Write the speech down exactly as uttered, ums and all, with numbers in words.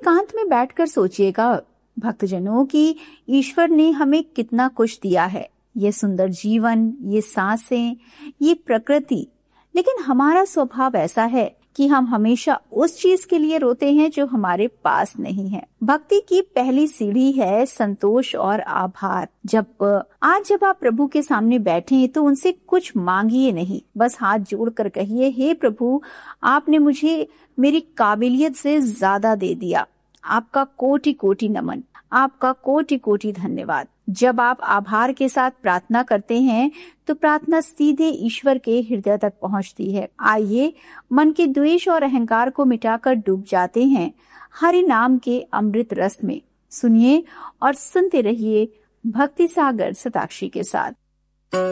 एकांत में बैठकर सोचिएगा भक्तजनों कि ईश्वर ने हमें कितना कुछ दिया है, ये सुंदर जीवन, ये सांसें, ये प्रकृति। लेकिन हमारा स्वभाव ऐसा है कि हम हमेशा उस चीज के लिए रोते हैं जो हमारे पास नहीं है। भक्ति की पहली सीढ़ी है संतोष और आभार। जब आज जब आप प्रभु के सामने बैठे हैं तो उनसे कुछ मांगिए नहीं, बस हाथ जोड़कर कहिए, हे प्रभु, आपने मुझे मेरी काबिलियत से ज्यादा दे दिया। आपका कोटि कोटि नमन, आपका कोटि कोटि धन्यवाद। जब आप आभार के साथ प्रार्थना करते हैं तो प्रार्थना सीधे ईश्वर के हृदय तक पहुंचती है। आइए मन के द्वेष और अहंकार को मिटाकर डूब जाते हैं हरि नाम के अमृत रस में। सुनिए और सुनते रहिए भक्ति सागर सताक्षी के साथ।